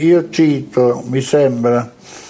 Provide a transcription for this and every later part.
io cito, mi sembra,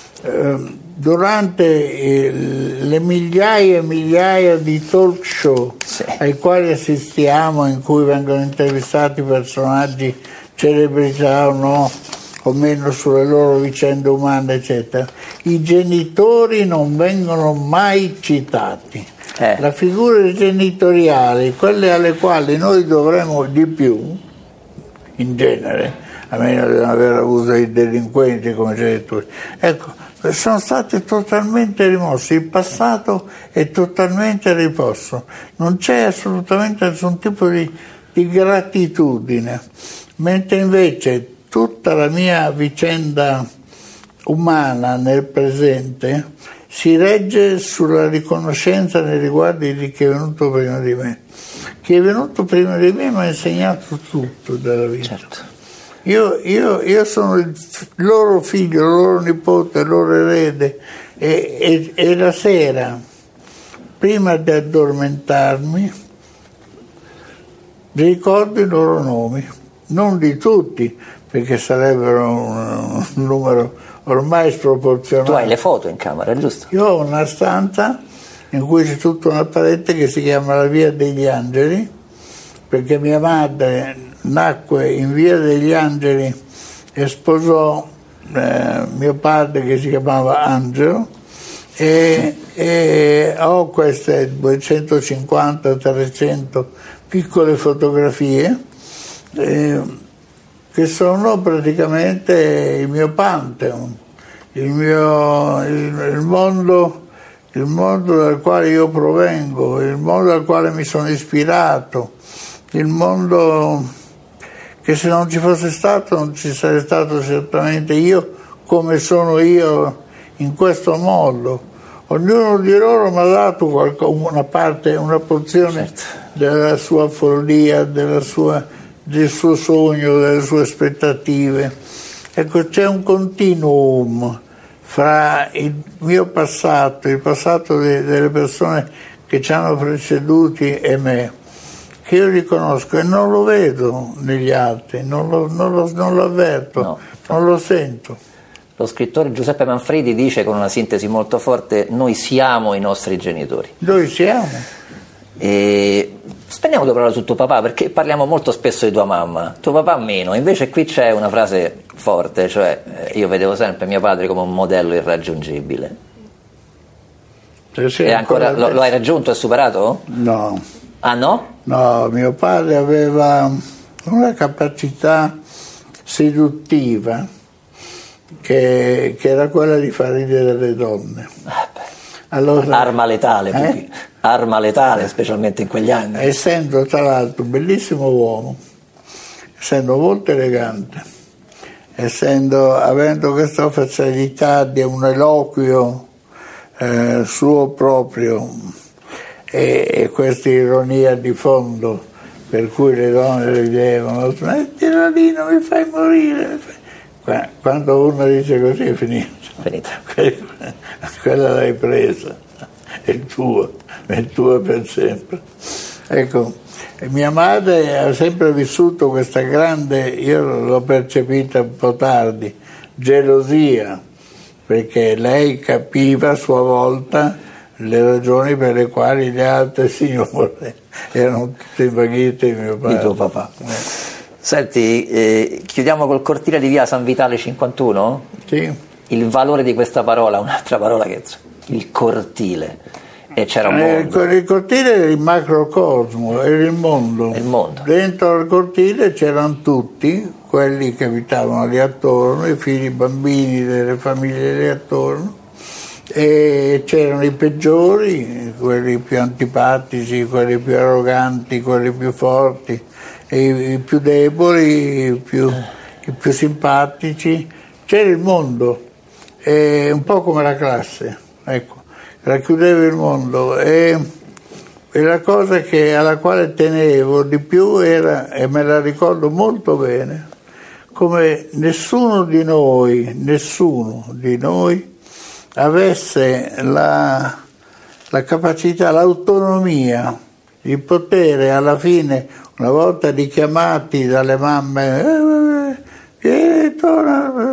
durante le migliaia e migliaia di talk show ai quali assistiamo, in cui vengono intervistati personaggi, celebrità o no, o meno, sulle loro vicende umane, eccetera, i genitori non vengono mai citati. La figura genitoriale, quelle alle quali noi dovremmo di più, in genere, a meno di non aver avuto i delinquenti come genitori, ecco, sono stati totalmente rimossi. Il passato è totalmente riposto, non c'è assolutamente nessun tipo di gratitudine, mentre invece tutta la mia vicenda umana nel presente si regge sulla riconoscenza nei riguardi di chi è venuto prima di me. Chi è venuto prima di me mi ha insegnato tutto della vita. Certo. Io sono il loro figlio, il loro nipote, il loro erede, e la sera, prima di addormentarmi, ricordo i loro nomi, non di tutti, perché sarebbero un numero ormai sproporzionato. Tu hai le foto in camera, giusto? Io ho una stanza in cui c'è tutta una parete che si chiama la Via degli Angeli, perché mia madre nacque in Via degli Angeli e sposò mio padre, che si chiamava Angelo, e ho queste 250-300 piccole fotografie che sono praticamente il mio Pantheon, il mondo dal quale io provengo, il mondo dal quale mi sono ispirato, il mondo che se non ci fosse stato non ci sarei stato certamente io come sono io in questo mondo. Ognuno di loro mi ha dato una porzione, certo, della sua follia, del suo sogno, delle sue aspettative. Ecco, c'è un continuum fra il mio passato, il passato delle persone che ci hanno preceduti e me, che io riconosco e non lo vedo negli altri, non lo avverto, no, non lo sento. Lo scrittore Giuseppe Manfredi dice con una sintesi molto forte: noi siamo i nostri genitori. Noi siamo. E spendiamo due parole su tuo papà, perché parliamo molto spesso di tua mamma, tuo papà meno. Invece qui c'è una frase forte, cioè io vedevo sempre mio padre come un modello irraggiungibile. Sì, e ancora lo hai raggiunto e superato? No. Ah no? No, mio padre aveva una capacità seduttiva che era quella di far ridere le donne. Allora, arma letale, arma letale, specialmente in quegli anni. Essendo tra l'altro un bellissimo uomo, essendo molto elegante, avendo questa facilità di un eloquio suo proprio e questa ironia di fondo per cui le donne ridevano: smettila lì, non mi fai morire. Quando uno dice così è finita. Quella l'hai presa, è tuo per sempre. Ecco, mia madre ha sempre vissuto questa grande, io l'ho percepita un po' tardi, gelosia, perché lei capiva a sua volta le ragioni per le quali le altre signore erano tutte invaghite di mio padre. Di tuo papà. Senti, chiudiamo col cortile di via San Vitale 51? Sì. Il valore di questa parola, un'altra parola che il cortile, e c'era un mondo. Il cortile era il macrocosmo, era il mondo. Il mondo. Dentro il cortile c'erano tutti quelli che abitavano lì attorno, i figli, i bambini delle famiglie lì attorno, e c'erano i peggiori, quelli più antipatici, quelli più arroganti, quelli più forti, i più deboli, i più simpatici. C'era il mondo, un po' come la classe, ecco, racchiudeva il mondo, e la cosa alla quale tenevo di più era, e me la ricordo molto bene, come nessuno di noi avesse la capacità, l'autonomia, il potere alla fine, una volta richiamati dalle mamme, torna,